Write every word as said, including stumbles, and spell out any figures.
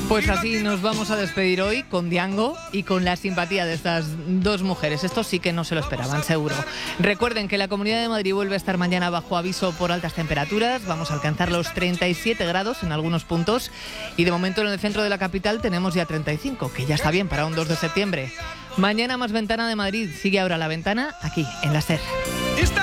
Pues así nos vamos a despedir hoy con Diango y con la simpatía de estas dos mujeres. Esto sí que no se lo esperaban, seguro. Recuerden que la Comunidad de Madrid vuelve a estar mañana bajo aviso por altas temperaturas. Vamos a alcanzar los treinta y siete grados en algunos puntos. Y de momento en el centro de la capital tenemos ya treinta y cinco, que ya está bien para un dos de septiembre. Mañana más Ventana de Madrid. Sigue ahora La Ventana aquí en la SER.